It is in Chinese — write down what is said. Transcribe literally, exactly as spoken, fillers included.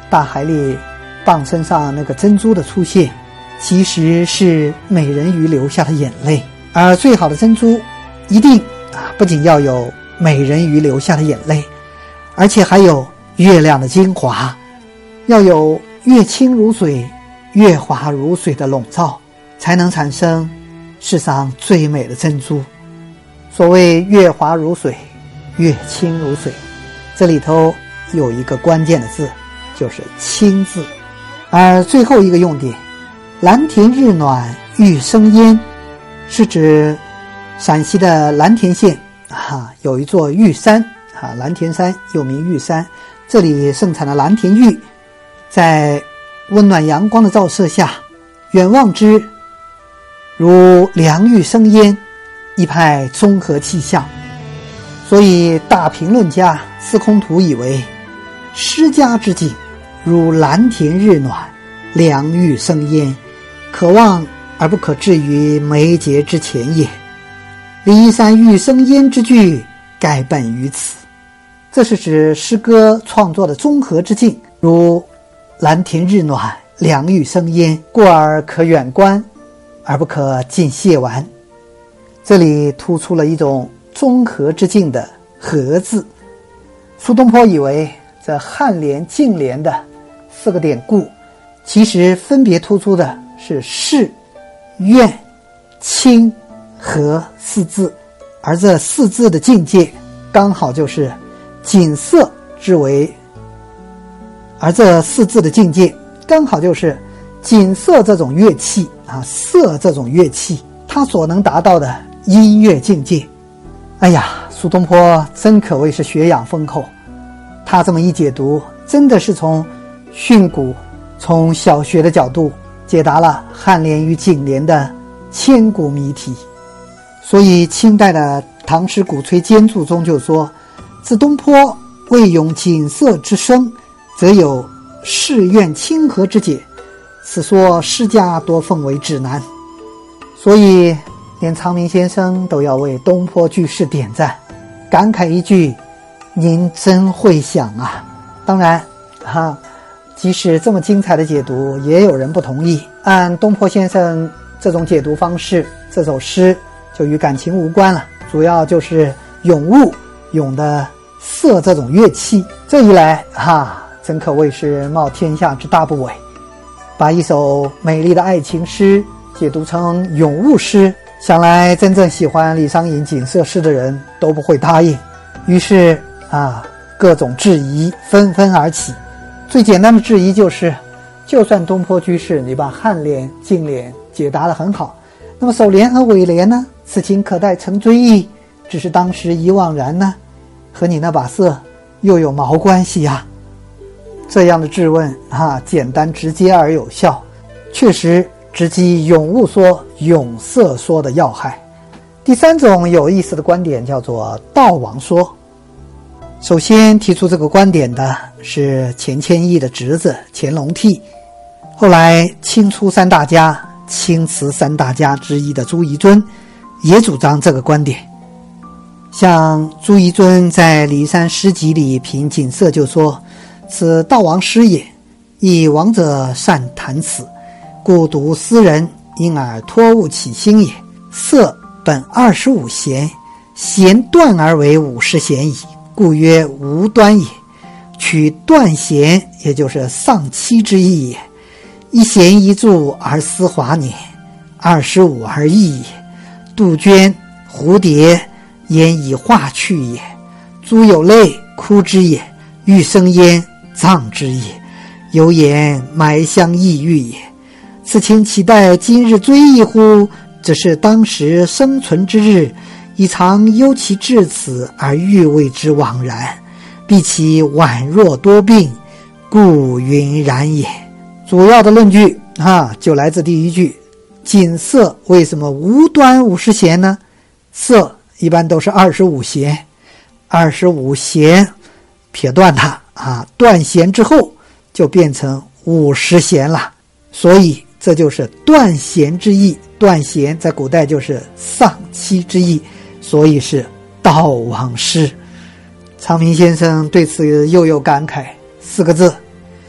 大海里蚌身上那个珍珠的出现，其实是美人鱼流下的眼泪。而最好的珍珠一定啊，不仅要有美人鱼流下的眼泪，而且还有月亮的精华，要有越清如水越滑如水的笼罩，才能产生世上最美的珍珠。所谓越滑如水越清如水，这里头有一个关键的字，就是清字。而最后一个用点，蓝田日暖玉生烟，是指陕西的蓝田县啊，有一座玉山啊，蓝田山又名玉山，这里盛产的蓝田玉，在温暖阳光的照射下，远望之如凉玉生烟，一派综合气象。所以大评论家司空图以为，诗家之景如蓝田日暖凉玉生烟，可望而不可至于眉睫之前也。骊山玉生烟之句盖本于此。这是指诗歌创作的综合之境，如蓝田日暖凉玉生烟，故而可远观而不可尽亵玩。这里突出了一种综合之境的合字。苏东坡以为这颔联颈联的四个典故，其实分别突出的是士、愿、清、和四字，而这四字的境界刚好就是锦瑟之为，而这四字的境界刚好就是锦瑟这种乐器啊，瑟这种乐器它所能达到的音乐境界。哎呀，苏东坡真可谓是学养丰厚，他这么一解读，真的是从训诂、从小学的角度解答了颔联与颈联的千古谜题。所以清代的唐诗鼓吹兼注中就说，自东坡未咏锦瑟之声，则有士愿清和之解，此说诗家多奉为指南。所以连苍明先生都要为东坡句式点赞，感慨一句，您真会想啊。当然哈，即使这么精彩的解读，也有人不同意。按东坡先生这种解读方式，这首诗就与感情无关了，主要就是咏物，咏的瑟这种乐器。这一来哈，真可谓是冒天下之大不韪，把一首美丽的爱情诗解读成咏物诗，想来真正喜欢李商隐锦瑟诗的人都不会答应。于是啊，各种质疑纷纷而起。最简单的质疑就是，就算东坡居士你把颔联、颈联解答得很好，那么首联和尾联呢？此情可待成追忆，只是当时已惘然呢，和你那把瑟又有毛关系呀？这样的质问啊，简单直接而有效，确实直击咏物说、咏瑟说的要害。第三种有意思的观点叫做悼亡说。首先提出这个观点的是钱谦益的侄子钱龙倜，后来清初三大家、清词三大家之一的朱彝尊也主张这个观点。像朱彝尊在《骊山诗集》里评锦瑟就说，此悼亡诗也，亦亡者善弹此，故读斯人，因而托物起兴也。瑟本二十五弦，弦断而为五十弦矣，故曰无端也。取断弦，也就是丧妻之意也。一弦一柱而思华年，二十五而已也。杜鹃、蝴蝶焉以化去也。珠有泪，哭之也；玉生烟，葬之也。有言埋香抑郁也。此情岂待今日追忆乎？只是当时生存之日，已常忧其至此而欲为之惘然，必其宛若多病，故云然也。主要的论据啊，就来自第一句，锦瑟为什么无端五十弦呢？瑟一般都是二十五弦，二十五弦撇断它啊，断弦之后就变成五十弦了，所以这就是断弦之意。断弦在古代就是丧妻之意，所以是悼亡诗。苍明先生对此又有感慨，四个字：